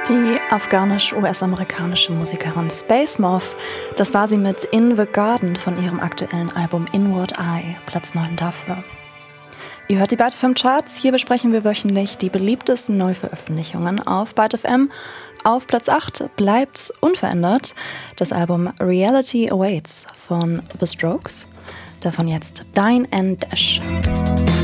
Die afghanisch-US-amerikanische Musikerin Space Moth, das war sie mit In the Garden von ihrem aktuellen Album Inward Eye, Platz 9 dafür. Ihr hört die Byte FM Charts, hier besprechen wir wöchentlich die beliebtesten Neuveröffentlichungen auf Byte FM. Auf Platz 8 bleibt's unverändert, das Album Reality Awaits von The Strokes, davon jetzt Dine and Dash.